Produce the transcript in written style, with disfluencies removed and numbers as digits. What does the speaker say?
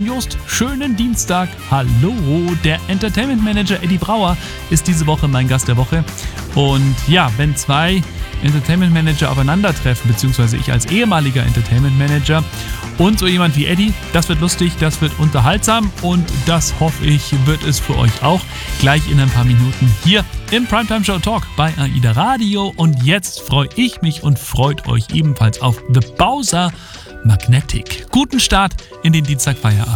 Just. Schönen Dienstag. Hallo, der Entertainment Manager Eddie Brauer ist diese Woche mein Gast der Woche. Und ja, wenn zwei Entertainment Manager aufeinandertreffen, beziehungsweise ich als ehemaliger Entertainment Manager und so jemand wie Eddie, das wird lustig, das wird unterhaltsam und das hoffe ich, wird es für euch auch gleich in ein paar Minuten hier im Primetime Show Talk bei AIDA Radio. Und jetzt freue ich mich und freut euch ebenfalls auf The Bowser Magnetic. Guten Start in den Dienstagfeierabend.